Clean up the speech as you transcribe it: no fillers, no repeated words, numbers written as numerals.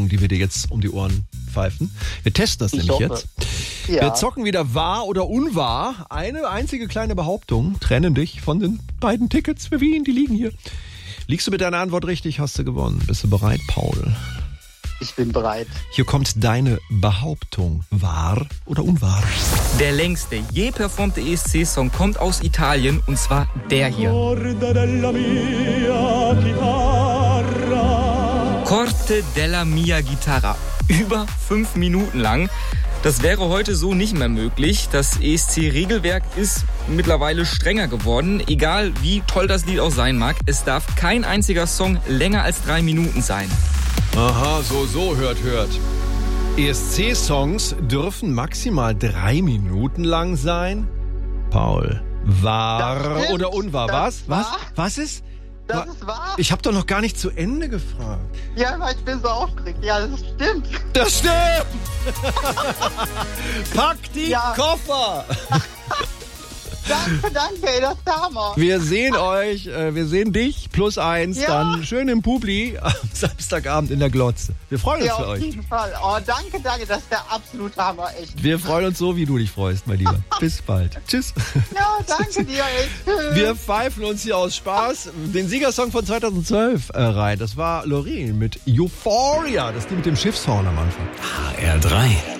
Behauptungen, die wir dir jetzt um die Ohren pfeifen. Wir testen das nämlich jetzt. Ja. Wir zocken wieder wahr oder unwahr. Eine einzige kleine Behauptung trennen dich von den beiden Tickets für Wien, die liegen hier. Liegst du mit deiner Antwort richtig, hast du gewonnen. Bist du bereit, Paul? Ich bin bereit. Hier kommt deine Behauptung. Wahr oder unwahr? Der längste je performte ESC-Song kommt aus Italien und zwar der hier. Corte della mia chitarra. Über 5 Minuten lang. Das wäre heute so nicht mehr möglich. Das ESC-Regelwerk ist mittlerweile strenger geworden. Egal wie toll das Lied auch sein mag, es darf kein einziger Song länger als 3 Minuten sein. Aha, so, hört. ESC-Songs dürfen maximal 3 Minuten lang sein? Paul, wahr oder unwahr? Was ist? Das ist wahr. Ich habe doch noch gar nicht zu Ende gefragt. Ja, aber ich bin so aufgeregt. Ja, das stimmt. Das stimmt! Pack die Koffer! Danke, ey, das ist der Hammer. Wir sehen euch, wir sehen dich +1 dann schön im Publi am Samstagabend in der Glotze. Wir freuen uns für euch. Auf jeden Fall. Oh, danke, das ist der absolute Hammer, echt. Wir freuen uns so, wie du dich freust, mein Lieber. Bis bald. Tschüss. Ja, danke dir, echt. Wir pfeifen uns hier aus Spaß den Siegersong von 2012 rein. Das war Loreen mit Euphoria. Das ist die mit dem Schiffshorn am Anfang. HR3.